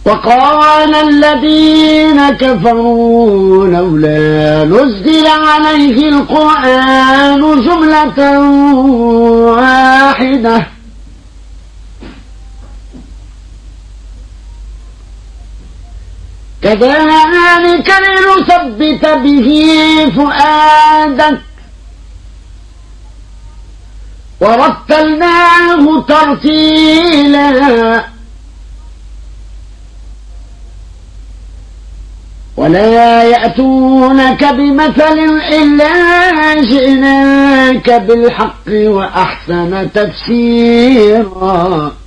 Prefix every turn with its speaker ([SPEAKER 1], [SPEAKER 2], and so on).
[SPEAKER 1] وقال الذين كفروا لولا نزل عليه القرآن جملة واحدة كذلك لنثبت به فؤادك ورتلناه ترتيلا ولا يأتونك بمثل إلا جئناك بالحق وأحسن تفسيرا